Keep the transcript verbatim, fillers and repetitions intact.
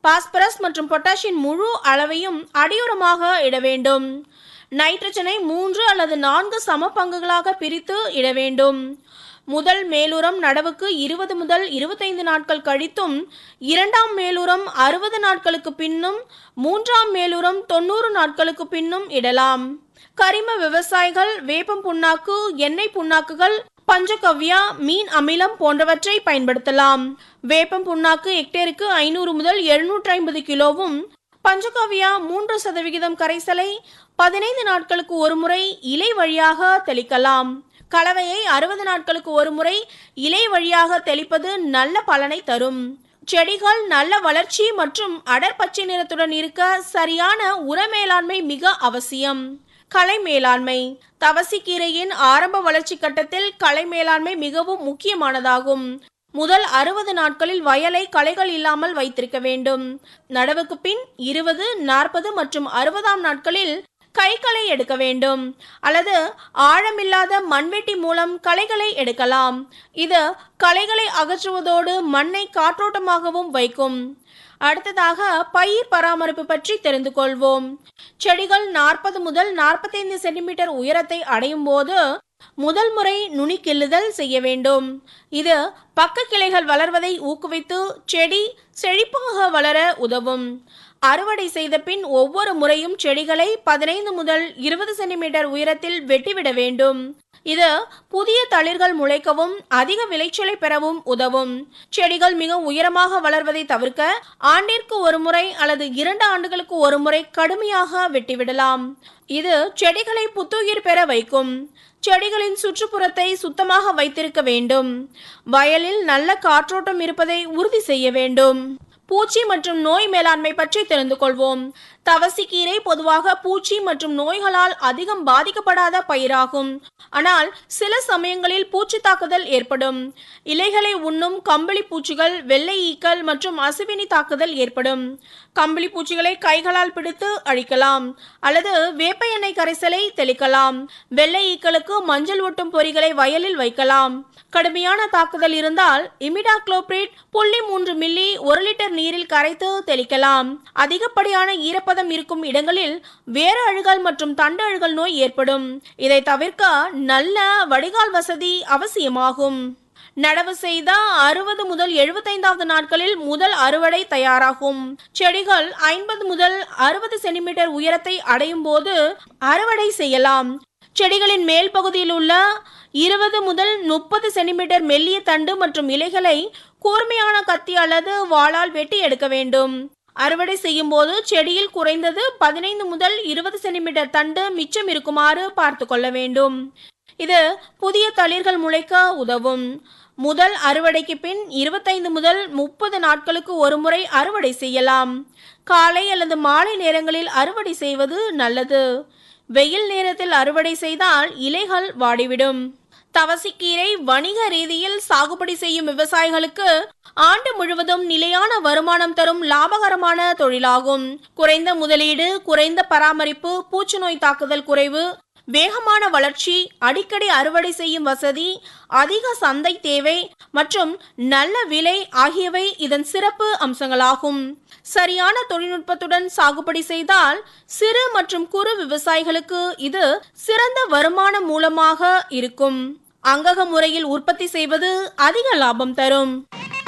Phosphorus மற்றும் potassium முழு அளவையும் அடியுரமாக இட வேண்டும். நைட்ரஜனை மூன்று அல்லது நான்கு சம பங்குகளாக பிரித்து இட வேண்டும். முதல் மேலுரம் நடவுக்கு இருபது முதல் இருபத்தைந்து நாட்கள் கழித்தும், இரண்டாம் மேலுரம் அறுபது நாட்களுக்கு பின்னும், மூன்றாம் மேலுரம் தொண்ணூறு நாட்களுக்கு பின்னும் இடலாம். கரிம விவசாயிகள் வேப்பம் புண்ணாக்கு, எண்ணெய் புண்ணாக்குகள், பஞ்சகவ்யா, மீன் அமிலம் போன்றவற்றை பயன்படுத்தலாம். வேப்பம் புண்ணாக்கு ஹெக்டேருக்கு ஐநூறு முதல் எழுநூற்றி ஐம்பது கிலோவும், பஞ்சகவ்யா மூன்று சதவிகிதம் கரைசலை பதினைந்து நாட்களுக்கு ஒரு முறை இலை வழியாக தெளிக்கலாம். கலவையை அறுபது நாட்களுக்கு ஒரு முறை இலை வழியாக தெளிப்பது நல்ல பலனை தரும். செடிகள் நல்ல வளர்ச்சி மற்றும் அடர் பச்சை நிறத்துடன் இருக்க சரியான உர மேலாண்மை மிக அவசியம். களை மேலாண்மை. தவசிக்கீரையின் ஆரம்ப வளர்ச்சி கட்டத்தில் களை மேலாண்மை மிகவும் முக்கியமானதாகும். முதல் அறுபது நாட்களில் வயலை களைகள் இல்லாமல் வைத்திருக்க வேண்டும். நடவுக்கு பின் இருபது, நாற்பது மற்றும் அறுபதாம் நாட்களில் கைகளை எடுக்க வேண்டும் அல்லது ஆழமில்லாத மண்வெட்டி மூலம் களைகளை எடுக்கலாம். இது களைகளை அகற்றுவதோடு மண்ணை காற்றோட்டமாகவும் வைக்கும். அடுத்ததாக பயிர் பராமரிப்பு பற்றி தெரிந்து கொள்வோம். செடிகள் நாற்பது முதல் நாற்பத்தைந்து சென்டிமீட்டர் உயரத்தை அடையும் போது முதல் முறை நுனி கிள்ளுதல் செய்ய வேண்டும். இது பக்க கிளைகள் வளர்வதை ஊக்குவித்து செடி செழிப்பாக வளர உதவும். அறுவடை செய்த பின் ஒவ்வொரு முறையும் செடிகளை பதினைந்து முதல் இருபது சென்டிமீட்டர் உயரத்தில் வெட்டிவிட வேண்டும். இது புதிய தளிர்கள் முளைக்கவும் அதிக விளைச்சலை பெறவும் உதவும். செடிகள் மிக உயரமாக வளர்வதை தவிர்க்க ஆண்டிற்கு ஒரு முறை அல்லது இரண்டு ஆண்டுகளுக்கு ஒரு முறை கடுமையாக வெட்டிவிடலாம். இது செடிகளை புத்துயிர் பெற வைக்கும். செடிகளின் சுற்றுப்புறத்தை சுத்தமாக வைத்திருக்க வேண்டும். வயலில் நல்ல காற்றோட்டம் இருப்பதை உறுதி செய்ய வேண்டும். பூச்சி மற்றும் நோய் மேலாண்மை பற்றி தெரிந்து கொள்வோம். தவசிக்கீரை பொதுவாக பூச்சி மற்றும் நோய்களால் அதிகம் பாதிக்கப்படாத பயிராகும். ஆனால் சில சமயங்களில் பூச்சி தாக்குதல் ஏற்படும். இலைகளை உண்ணும் கம்பளி பூச்சிகள், வெள்ளை ஈக்கள் மற்றும் அசுவினி தாக்குதல் ஏற்படும். கம்பளி பூச்சிகளை கைகளால் பிடித்து அழிக்கலாம் அல்லது வேப்ப எண்ணெய் கரைசலை தெளிக்கலாம். வெள்ளை ஈக்களுக்கு மஞ்சள் ஒட்டும் பொறிகளை வயலில் வைக்கலாம். கடுமையான தாக்குதல் இருந்தால் இமிடாக்ளோபிரிட் புள்ளி மூன்று மில்லி ஒரு லிட்டர் நீரில் கரைத்து தெளிக்கலாம். அதிகப்படியான ஈரப்பதம் இருக்கும் இடங்களில் வேறு அழுகல் மற்றும் தண்டு அழுகல் நோய் ஏற்படும். இதை தவிர்க்க நல்ல வடிகால் வசதி அவசியமாகும். நடவு செய்த அறுபது முதல் எழுபத்தைந்தாவது நாட்களில் முதல் அறுவடை தயாராகும். செடிகள் ஐம்பது முதல் அறுபது சென்டிமீட்டர் உயரத்தை அடையும் போது அறுவடை செய்யலாம். செடிகளின் மேல் பகுதியில் உள்ள இருபது முதல் முப்பது சென்டிமீட்டர் மெல்லிய தண்டு மற்றும் இலைகளை கூர்மையான கத்தி அல்லது வாளால் வெட்டி எடுக்க வேண்டும். அறுவடை செய்யும் போது செடியில் குறைந்தது பதினைந்து முதல் இருபது சென்டிமீட்டர் தண்டு மிச்சம் இருக்குமாறு பார்த்து கொள்ள வேண்டும். இது புதிய தளிர்கள் முளைக்க உதவும். முதல் அறுவடைக்கு பின் இருபத்தைந்து முதல் முப்பது நாட்களுக்கு ஒரு முறை அறுவடை செய்யலாம். காலை அல்லது மாலை நேரங்களில் அறுவடை செய்வது நல்லது. வெயில் நேரத்தில் அறுவடை செய்தால் இலைகள் வாடிவிடும். தவசிக்கீரை வணிக ரீதியில் சாகுபடி செய்யும் விவசாயிகளுக்கு ஆண்டு முழுவதும் நிலையான வருமானம் தரும் லாபகரமான தொழிலாகும். குறைந்த முதலீடு, குறைந்த பராமரிப்பு, பூச்சி நோய் தாக்குதல் குறைவு, வேகமான வளர்ச்சி, அடிக்கடி அறுவடை செய்யும் வசதி, அதிக சந்தை தேவை மற்றும் நல்ல விலை ஆகியவை இதன் சிறப்பு அம்சங்களாகும். சரியான தொழில்நுட்பத்துடன் சாகுபடி செய்தால் சிறு மற்றும் குறு விவசாயிகளுக்கு இது சிறந்த வருமான மூலமாக இருக்கும். அங்கக முறையில் உற்பத்தி செய்வது அதிக லாபம் தரும்.